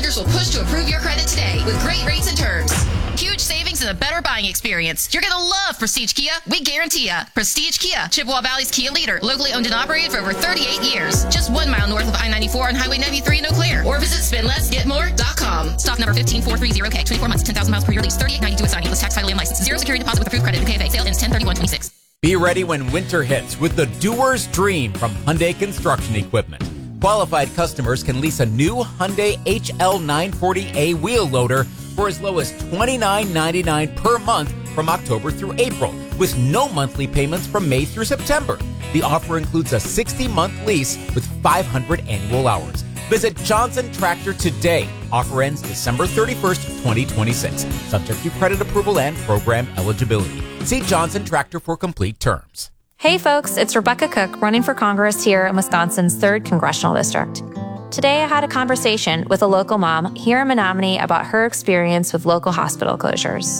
lenders will push to approve your credit today with great rates and terms. Huge savings and a better buying experience. You're going to love Prestige Kia. We guarantee ya. Prestige Kia, Chippewa Valley's Kia leader. Locally owned and operated for over 38 years. Just 1 mile north of I-94 on Highway 93 in Eau Claire. Or visit spendlessgetmore.com. Stock number 15430K. 24 months, 10,000 miles per year lease. 3892 with signing. Plus tax, title, and license. Zero security deposit with approved credit. PFA. Sale ends 10/31/26. Be ready when winter hits with the doer's dream from Hyundai Construction Equipment. Qualified customers can lease a new Hyundai HL940A wheel loader for as low as $29.99 per month from October through April, with no monthly payments from May through September. The offer includes a 60-month lease with 500 annual hours. Visit Johnson Tractor today. Offer ends December 31st, 2026. Subject to credit approval and program eligibility. See Johnson Tractor for complete terms. Hey folks, it's Rebecca Cook running for Congress here in Wisconsin's 3rd Congressional District. Today I had a conversation with a local mom here in Menominee about her experience with local hospital closures.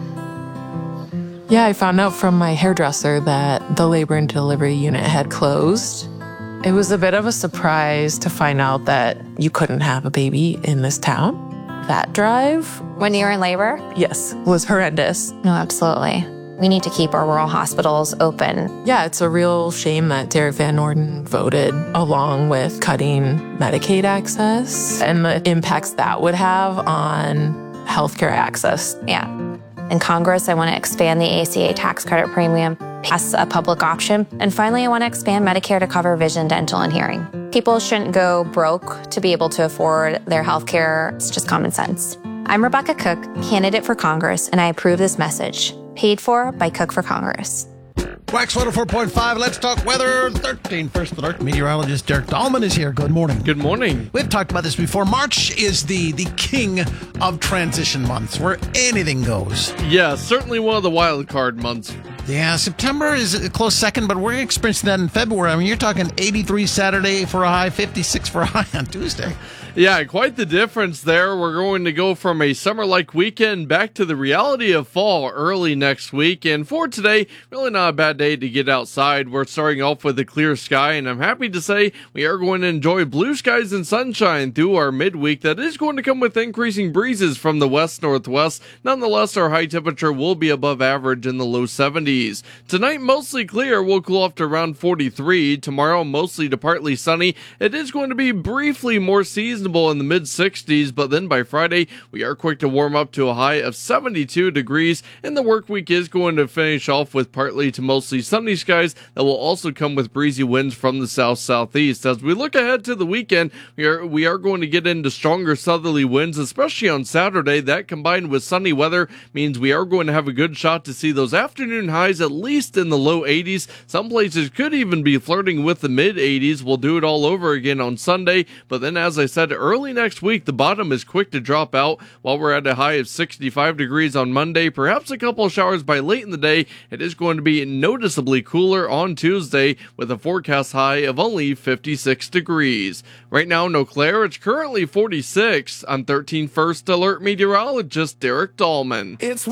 Yeah, I found out from my hairdresser that the labor and delivery unit had closed. It was a bit of a surprise to find out that you couldn't have a baby in this town. That drive, When you're in labor? yes, was horrendous. No, absolutely. We need to keep our rural hospitals open. Yeah, it's a real shame that Derek Van Orden voted along with cutting Medicaid access and the impacts that would have on healthcare access. Yeah. In Congress, I want to expand the ACA tax credit premium, pass a public option, and finally, I want to expand Medicare to cover vision, dental, and hearing. People shouldn't go broke to be able to afford their health care. It's just common sense. I'm Rebecca Cook, candidate for Congress, and I approve this message. Paid for by Cook for Congress. Wax 104.5, let's talk weather. 13 First Alert meteorologist Derek Dahlman is here. Good morning. Good morning. We've talked about this before. March is the king of transition months where anything goes. Yeah, certainly one of the wild card months. Yeah, September is a close second, but we're experiencing that in February. I mean, you're talking 83 Saturday for a high, 56 for a high on Tuesday. Yeah, quite the difference there. We're going to go from a summer-like weekend back to the reality of fall early next week. And for today, really not a bad day to get outside. We're starting off with a clear sky, and I'm happy to say we are going to enjoy blue skies and sunshine through our midweek. That is going to come with increasing breezes from the west-northwest. Nonetheless, our high temperature will be above average in the low 70s. Tonight, mostly clear. We'll cool off to around 43. Tomorrow, mostly to partly sunny. It is going to be briefly more seasonal in the mid-60s, but then by Friday, we are quick to warm up to a high of 72 degrees, and the work week is going to finish off with partly to mostly sunny skies that will also come with breezy winds from the south-southeast. As we look ahead to the weekend, we are going to get into stronger southerly winds, especially on Saturday. That combined with sunny weather means we are going to have a good shot to see those afternoon highs at least in the low 80s. Some places could even be flirting with the mid-80s. We'll do it all over again on Sunday, but then as I said, early next week, the bottom is quick to drop out while we're at a high of 65 degrees on Monday. Perhaps a couple of showers by late in the day. It is going to be noticeably cooler on Tuesday with a forecast high of only 56 degrees. Right now in Eau Claire, it's currently 46. I'm 13 First Alert meteorologist Derek Dahlman. It's